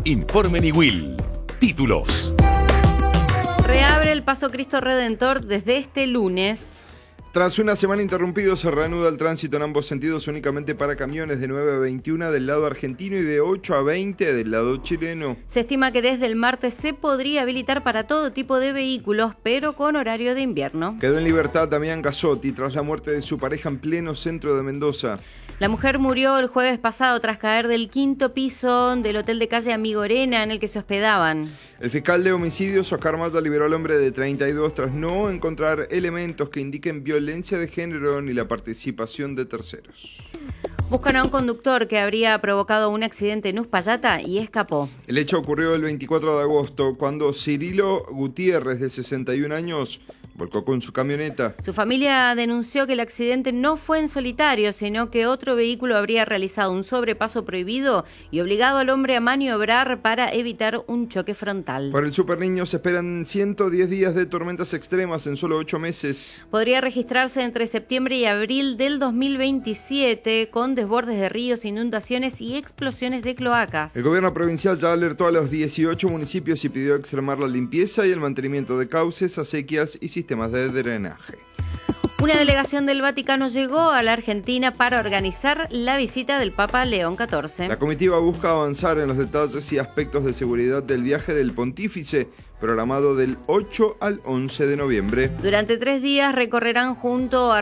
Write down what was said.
Informe Niwil. Títulos. Reabre el Paso Cristo Redentor desde este lunes. Tras una semana interrumpido, se reanuda el tránsito en ambos sentidos únicamente para camiones de 9 a 21 del lado argentino y de 8 a 20 del lado chileno. Se estima que desde el martes se podría habilitar para todo tipo de vehículos, pero con horario de invierno. Quedó en libertad Damián Gazzotti tras la muerte de su pareja en pleno centro de Mendoza. La mujer murió el jueves pasado tras caer del 5º piso del hotel de calle Amigorena en el que se hospedaban. El fiscal de homicidios, Oscar Maya, liberó al hombre de 32 tras no encontrar elementos que indiquen violencia de género ni la participación de terceros. Buscan a un conductor que habría provocado un accidente en Uspallata y escapó. El hecho ocurrió el 24 de agosto, cuando Cirilo Gutiérrez, de 61 años, volcó con su camioneta. Su familia denunció que el accidente no fue en solitario, sino que otro vehículo habría realizado un sobrepaso prohibido y obligado al hombre a maniobrar para evitar un choque frontal. Por el Superniño se esperan 110 días de tormentas extremas en solo 8 meses. Podría registrarse entre septiembre y abril del 2027, con desbordes de ríos, inundaciones y explosiones de cloacas. El gobierno provincial ya alertó a los 18 municipios y pidió extremar la limpieza y el mantenimiento de cauces, acequias y sistemas de drenaje. Una delegación del Vaticano llegó a la Argentina para organizar la visita del Papa León XIV. La comitiva busca avanzar en los detalles y aspectos de seguridad del viaje del pontífice, programado del 8 al 11 de noviembre. Durante 3 días recorrerán junto a